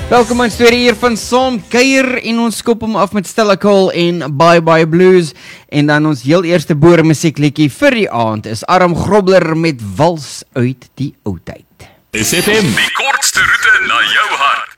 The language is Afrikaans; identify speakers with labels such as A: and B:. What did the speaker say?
A: Welkom aan tweede uur van Saam Kuier en ons skop hom af met Stella Cole en Bye Bye Blues en dan ons heel eerste boere musiekliedjie vir die aand is Aram Grobler met Wals uit die Oudheid.
B: SFM, die kortste roete na jou hart.